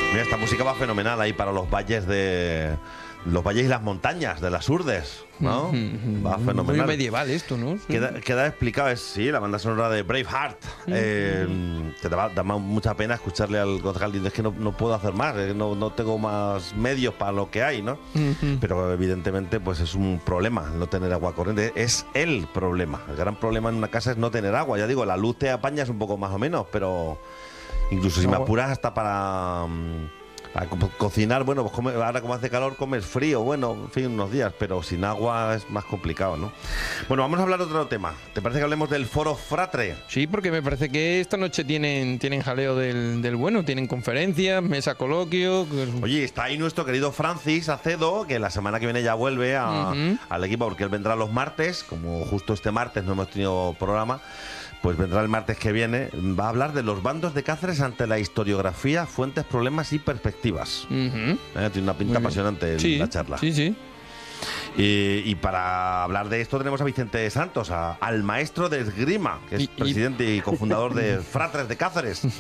Mira, esta música va fenomenal ahí para los valles y las montañas de las Urdes, ¿no? Va fenomenal. Muy medieval esto, ¿no? Sí. Queda explicado, sí, la banda sonora de Braveheart. Que da mucha pena escucharle al Gotthard. Es que no puedo hacer más, no tengo más medios para lo que hay, ¿no? Pero evidentemente pues es un problema no tener agua corriente. Es el problema. El gran problema en una casa es no tener agua. Ya digo, la luz te apañas un poco más o menos, pero incluso si me apuras hasta para cocinar, bueno, pues ahora como hace calor comes frío, bueno, en fin, unos días, pero sin agua es más complicado, ¿no? Bueno, vamos a hablar de otro tema. ¿Te parece que hablemos del Foro Fratre? Sí, porque me parece que esta noche tienen jaleo del bueno, tienen conferencias, mesa coloquio. Oye, está ahí nuestro querido Francis Acedo, que la semana que viene ya vuelve al equipo, porque él vendrá los martes, como justo este martes no hemos tenido programa. Pues vendrá el martes que viene, va a hablar de los bandos de Cáceres ante la historiografía, fuentes, problemas y perspectivas. Tiene una pinta apasionante la charla. Sí. Y para hablar de esto tenemos a Vicente Santos, al maestro de esgrima, que es presidente y cofundador de Fratres de Cáceres.